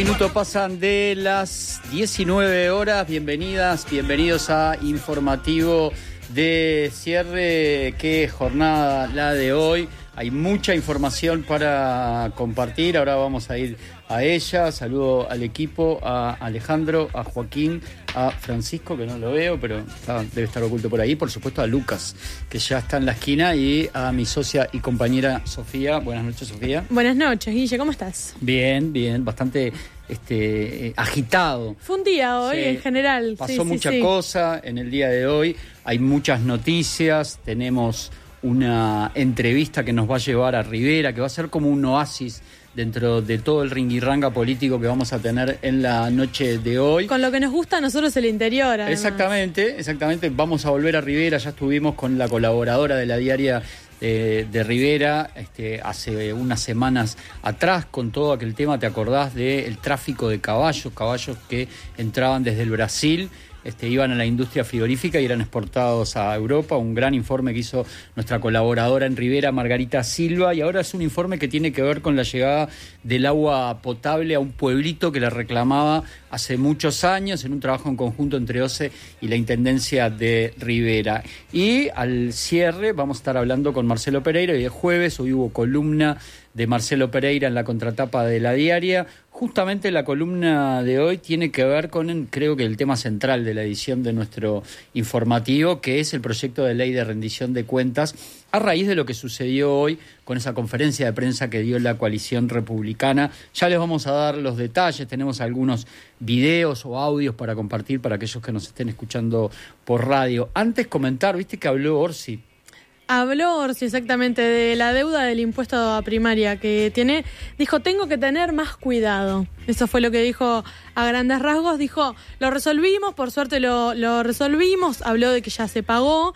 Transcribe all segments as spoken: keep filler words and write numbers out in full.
Minutos pasan de las diecinueve horas. Bienvenidas, bienvenidos a Informativo de Cierre. Qué jornada la de hoy. Hay mucha información para compartir. Ahora vamos a ir a ella. Saludo al equipo, a Alejandro, a Joaquín, a Francisco, que no lo veo, pero está, debe estar oculto por ahí. Por supuesto a Lucas, que ya está en la esquina, y a mi socia y compañera Sofía. Buenas noches, Sofía. Buenas noches, Guille, ¿cómo estás? Bien, bien, bastante este, eh, agitado. Fue un día hoy, sí, en general. Pasó sí, mucha sí, sí. cosa en el día de hoy. Hay muchas noticias. Tenemos una entrevista que nos va a llevar a Rivera, que va a ser como un oasis dentro de todo el ringuirranga político que vamos a tener en la noche de hoy. Con lo que nos gusta a nosotros el interior, además. Exactamente, exactamente. Vamos a volver a Rivera. Ya estuvimos con la colaboradora de la diaria de, de Rivera este, hace unas semanas atrás con todo aquel tema. ¿Te acordás del tráfico de caballos? Caballos que entraban desde el Brasil. Este, iban a la industria frigorífica y eran exportados a Europa. Un gran informe que hizo nuestra colaboradora en Rivera, Margarita Silva, y ahora es un informe que tiene que ver con la llegada del agua potable a un pueblito que la reclamaba hace muchos años, en un trabajo en conjunto entre O C E y la Intendencia de Rivera. Y al cierre vamos a estar hablando con Marcelo Pereira. Hoy es jueves, hoy hubo columna de Marcelo Pereira en la contratapa de la diaria. Justamente la columna de hoy tiene que ver con, creo que el tema central de la edición de nuestro informativo, que es el proyecto de ley de rendición de cuentas, a raíz de lo que sucedió hoy con esa conferencia de prensa que dio la coalición republicana. Ya les vamos a dar los detalles, tenemos algunos videos o audios para compartir para aquellos que nos estén escuchando por radio. Antes comentar, viste que habló Orsi. Habló Orsi exactamente de la deuda del impuesto a primaria que tiene. Dijo, tengo que tener más cuidado. Eso fue lo que dijo a grandes rasgos. Dijo, lo resolvimos, por suerte lo, lo resolvimos. Habló de que ya se pagó.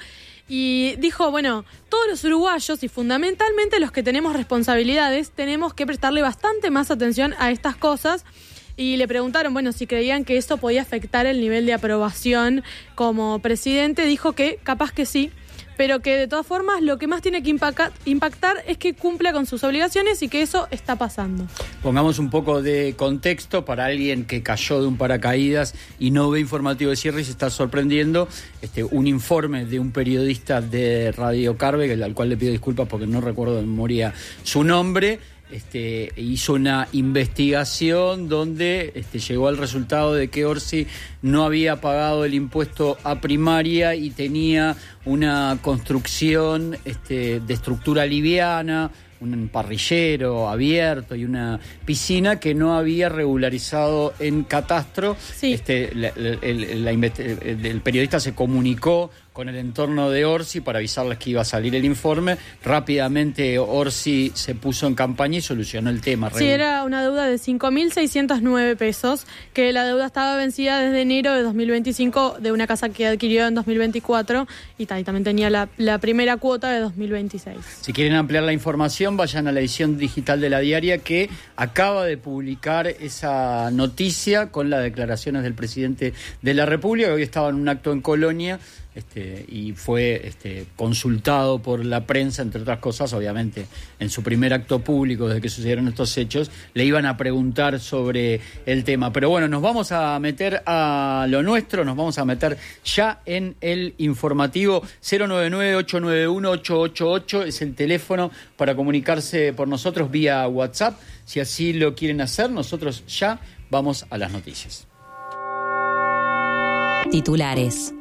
Y dijo, bueno, todos los uruguayos y fundamentalmente los que tenemos responsabilidades tenemos que prestarle bastante más atención a estas cosas. Y le preguntaron, bueno, si creían que eso podía afectar el nivel de aprobación como presidente. Dijo que capaz que sí, pero que de todas formas lo que más tiene que impactar, impactar es que cumpla con sus obligaciones y que eso está pasando. Pongamos un poco de contexto para alguien que cayó de un paracaídas y no ve Informativo de Cierre y se está sorprendiendo. Este, un informe de un periodista de Radio Carve, al cual le pido disculpas porque no recuerdo de memoria su nombre. Este, hizo una investigación donde este, llegó al resultado de que Orsi no había pagado el impuesto a primaria y tenía una construcción este, de estructura liviana, un parrillero abierto y una piscina que no había regularizado en catastro. Sí. Este, la, la, la, la, el periodista se comunicó con el entorno de Orsi para avisarles que iba a salir el informe. Rápidamente Orsi se puso en campaña y solucionó el tema. Sí, era una deuda de cinco mil seiscientos nueve pesos, que la deuda estaba vencida desde enero de dos mil veinticinco de una casa que adquirió en dos mil veinticuatro y, y también tenía la, la primera cuota de dos mil veintiséis. Si quieren ampliar la información, vayan a la edición digital de la diaria, que acaba de publicar esa noticia con las declaraciones del presidente de la República, que hoy estaba en un acto en Colonia. Este, y fue este, consultado por la prensa, entre otras cosas, obviamente, en su primer acto público desde que sucedieron estos hechos, le iban a preguntar sobre el tema. Pero bueno, nos vamos a meter a lo nuestro, nos vamos a meter ya en el informativo. Cero nueve nueve, ocho nueve uno, ocho ocho ocho es el teléfono para comunicarse por nosotros vía WhatsApp. Si así lo quieren hacer, nosotros ya vamos a las noticias. Titulares.